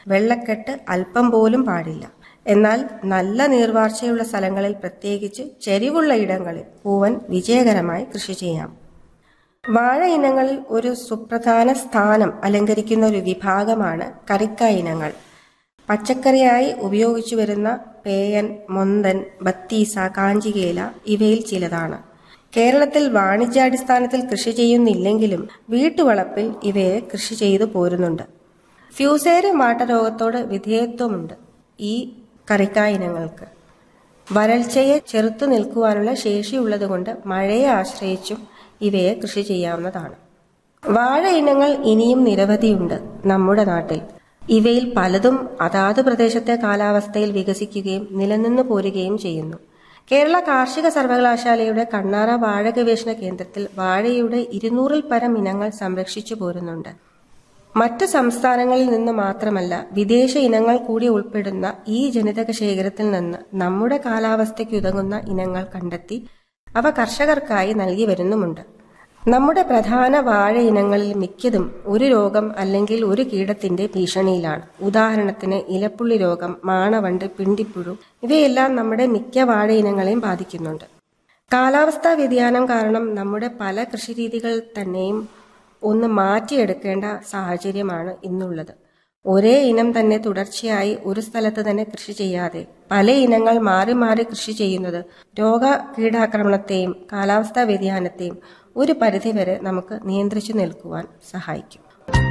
വെള്ളക്കെട്ട് അല്പം പോലും പാടില്ല. എന്നാൽ നല്ല നീർവാർച്ചയുള്ള സ്ഥലങ്ങളിൽ, പ്രത്യേകിച്ച് ചെരിവുള്ള ഇടങ്ങളിൽ പൂവൻ വിജയകരമായി കൃഷി ചെയ്യാം. വാഴ ഇനങ്ങളിൽ ഒരു സുപ്രധാന സ്ഥാനം അലങ്കരിക്കുന്ന ഒരു വിഭാഗമാണ് കറിക്കായ ഇനങ്ങൾ. പച്ചക്കറിയായി ഉപയോഗിച്ചു വരുന്ന പേയൻ, മൊന്തൻ, ബത്തീസ, കാഞ്ചികേല ഇവയിൽ ചിലതാണ്. കേരളത്തിൽ വാണിജ്യാടിസ്ഥാനത്തിൽ കൃഷി ചെയ്യുന്നില്ലെങ്കിലും വീട്ടുവളപ്പിൽ ഇവയെ കൃഷി ചെയ്തു പോരുന്നുണ്ട്. ഫ്യൂസേരിയം വാട്ടരോഗത്തോട് വിധേയത്വമുണ്ട് ഈ കറിക്കായ ഇനങ്ങൾക്ക്. വരൾച്ചയെ ചെറുത്തു നിൽക്കുവാനുള്ള ശേഷിയുള്ളതുകൊണ്ട് മഴയെ ആശ്രയിച്ചും ഇവയെ കൃഷി ചെയ്യാവുന്നതാണ്. വാഴ ഇനങ്ങൾ ഇനിയും നിരവധിയുണ്ട് നമ്മുടെ നാട്ടിൽ. ഇവയിൽ പലതും അതാത് പ്രദേശത്തെ കാലാവസ്ഥയിൽ വികസിക്കുകയും നിലനിന്നു പോരുകയും ചെയ്യുന്നു. കേരള കാർഷിക സർവകലാശാലയുടെ കണ്ണാറ വാഴ ഗവേഷണ കേന്ദ്രത്തിൽ വാഴയുടെ 200-ൽ പരം ഇനങ്ങൾ സംരക്ഷിച്ചു പോരുന്നുണ്ട്. മറ്റ് സംസ്ഥാനങ്ങളിൽ നിന്ന് മാത്രമല്ല, വിദേശ ഇനങ്ങൾ കൂടി ഉൾപ്പെടുന്ന ഈ ജനിതക ശേഖരത്തിൽ നിന്ന് നമ്മുടെ കാലാവസ്ഥയ്ക്കുതകുന്ന ഇനങ്ങൾ കണ്ടെത്തി അവ കർഷകർക്കായി നൽകി വരുന്നുമുണ്ട്. നമ്മുടെ പ്രധാന വാഴ ഇനങ്ങളിൽ മിക്കതും ഒരു രോഗം അല്ലെങ്കിൽ ഒരു കീടത്തിന്റെ ഭീഷണിയിലാണ്. ഉദാഹരണത്തിന് ഇലപ്പുള്ളി രോഗം, മാണവണ്ട്, പിണ്ടിപ്പുഴു ഇവയെല്ലാം നമ്മുടെ മിക്ക വാഴ ഇനങ്ങളെയും ബാധിക്കുന്നുണ്ട്. കാലാവസ്ഥാ വ്യതിയാനം കാരണം നമ്മുടെ പല കൃഷിരീതികൾ തന്നെയും ഒന്ന് മാറ്റിയെടുക്കേണ്ട സാഹചര്യമാണ് ഇന്നുള്ളത്. ഒരേ ഇനം തന്നെ തുടർച്ചയായി ഒരു സ്ഥലത്ത് തന്നെ കൃഷി ചെയ്യാതെ പല ഇനങ്ങൾ മാറി മാറി കൃഷി ചെയ്യുന്നത് രോഗ കീടാക്രമണത്തെയും കാലാവസ്ഥാ വ്യതിയാനത്തെയും ഒരു പരിധിവരെ നമുക്ക് നിയന്ത്രിച്ചു നിൽക്കുവാൻ സഹായിക്കും.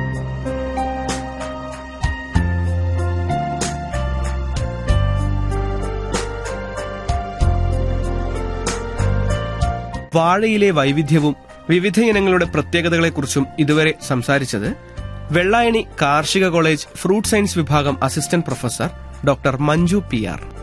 വാഴയിലെ വൈവിധ്യവും വിവിധ ഇനങ്ങളുടെ പ്രത്യേകതകളെക്കുറിച്ചും ഇതുവരെ സംസാരിച്ചത് വെള്ളായണി കാർഷിക കോളേജ് ഫ്രൂട്ട് സയൻസ് വിഭാഗം assistant professor doctor Manju PR.